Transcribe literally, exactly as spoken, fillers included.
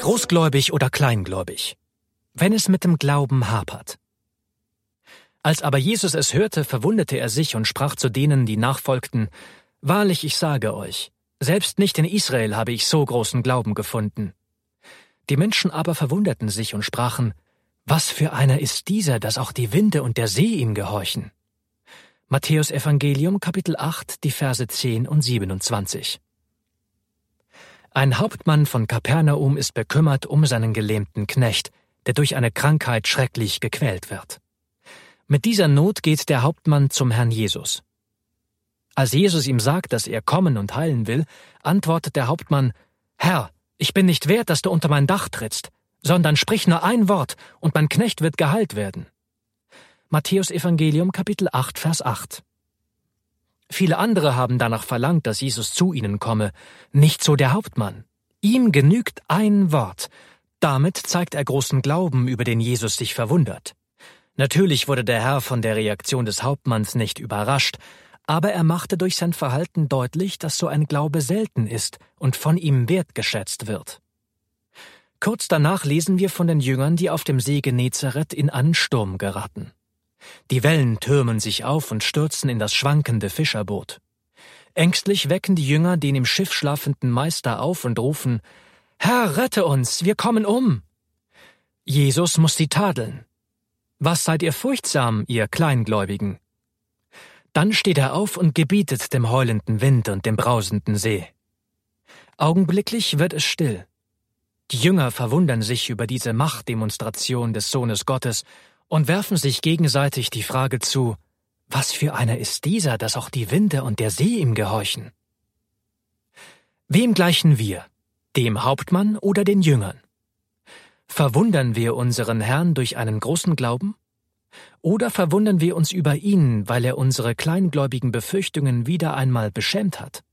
Großgläubig oder kleingläubig, wenn es mit dem Glauben hapert. Als aber Jesus es hörte, verwunderte er sich und sprach zu denen, die nachfolgten: Wahrlich, ich sage euch, selbst nicht in Israel habe ich so großen Glauben gefunden. Die Menschen aber verwunderten sich und sprachen: Was für einer ist dieser, dass auch die Winde und der See ihm gehorchen? Matthäus Evangelium, Kapitel acht, die Verse zehn und siebenundzwanzig. Ein Hauptmann von Kapernaum ist bekümmert um seinen gelähmten Knecht, der durch eine Krankheit schrecklich gequält wird. Mit dieser Not geht der Hauptmann zum Herrn Jesus. Als Jesus ihm sagt, dass er kommen und heilen will, antwortet der Hauptmann: Herr, ich bin nicht wert, dass du unter mein Dach trittst, sondern sprich nur ein Wort, und mein Knecht wird geheilt werden. Matthäus Evangelium, Kapitel acht, Vers acht. Viele andere haben danach verlangt, dass Jesus zu ihnen komme, nicht so der Hauptmann. Ihm genügt ein Wort. Damit zeigt er großen Glauben, über den Jesus sich verwundert. Natürlich wurde der Herr von der Reaktion des Hauptmanns nicht überrascht, aber er machte durch sein Verhalten deutlich, dass so ein Glaube selten ist und von ihm wertgeschätzt wird. Kurz danach lesen wir von den Jüngern, die auf dem See Genezareth in einen Sturm geraten. Die Wellen türmen sich auf und stürzen in das schwankende Fischerboot. Ängstlich wecken die Jünger den im Schiff schlafenden Meister auf und rufen: Herr, rette uns, wir kommen um! Jesus muss sie tadeln. Was seid ihr furchtsam, ihr Kleingläubigen? Dann steht er auf und gebietet dem heulenden Wind und dem brausenden See. Augenblicklich wird es still. Die Jünger verwundern sich über diese Machtdemonstration des Sohnes Gottes und werfen sich gegenseitig die Frage zu: Was für einer ist dieser, dass auch die Winde und der See ihm gehorchen? Wem gleichen wir? Dem Hauptmann oder den Jüngern? Verwundern wir unseren Herrn durch einen großen Glauben? Oder verwundern wir uns über ihn, weil er unsere kleingläubigen Befürchtungen wieder einmal beschämt hat?